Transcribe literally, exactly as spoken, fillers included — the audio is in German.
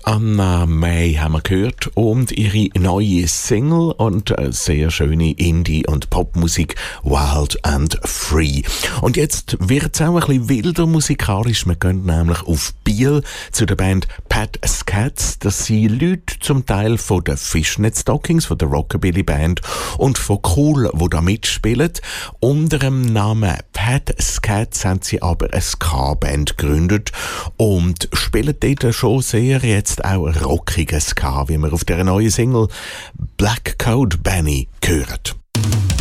Anna May haben wir gehört und ihre neue Single und äh, sehr schöne Indie- und Popmusik Wild and Free. Und jetzt wird es auch ein bisschen wilder musikalisch. Wir gehen nämlich auf Biel zu der Band Pat Scats. Das sind Leute zum Teil von den Fishnet Stockings, von der Rockabilly Band und von Cool, wo da mitspielen. Unter dem Namen Pat Scats haben sie aber eine Ska-Band gegründet und spielen dort schon sehr jetzt auch rockiges Ska, wie wir auf der neuen Single Black Code Benny hören.